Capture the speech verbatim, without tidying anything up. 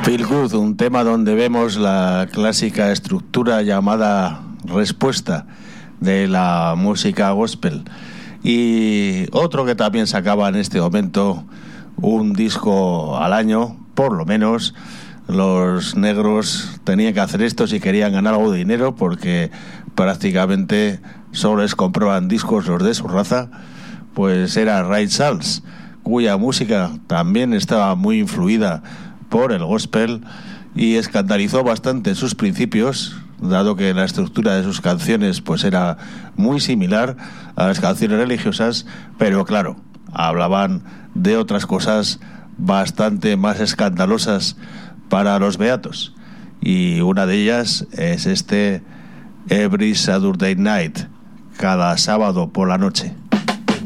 Feel Good, un tema donde vemos la clásica estructura llamada respuesta de la música gospel. Y otro que también sacaba en este momento un disco al año, por lo menos. Los negros tenían que hacer esto si querían ganar algo de dinero, porque prácticamente solo les compraban discos los de su raza. Pues era Ray Charles, cuya música también estaba muy influida por el gospel y escandalizó bastante sus principios, dado que la estructura de sus canciones pues era muy similar a las canciones religiosas, pero claro, hablaban de otras cosas bastante más escandalosas para los beatos, y una de ellas es este Every Saturday Night, cada sábado por la noche.